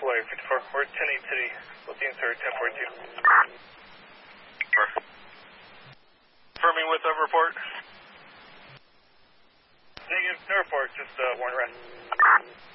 Layer 54. We're at 10-8 City. Looking sir, 1042. Confirming with a report. Negative, no report, just warn rest.